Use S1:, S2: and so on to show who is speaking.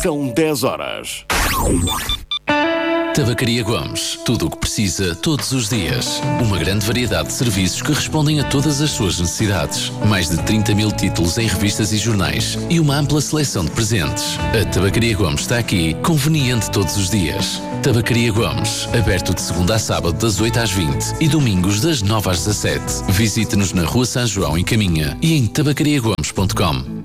S1: São 10 horas.
S2: Tabacaria Gomes. Tudo o que precisa, todos os dias. Uma grande variedade de serviços que respondem a todas as suas necessidades. Mais de 30 mil títulos em revistas e jornais. E uma ampla seleção de presentes. A Tabacaria Gomes está aqui, conveniente todos os dias. Tabacaria Gomes. Aberto de segunda a sábado das 8 às 20 e domingos das 9 às 17. Visite-nos na Rua São João, em Caminha, e em tabacariagomes.com.